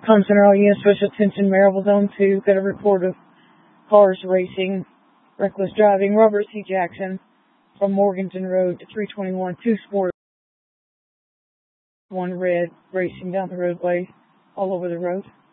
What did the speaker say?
Com Center, all units, special attention, Maryville Zone 2. Got a report of cars racing, reckless driving. Robert C. Jackson from Morganton Road to 321, 2 Sport, 1 red, racing down the roadway, all over the road.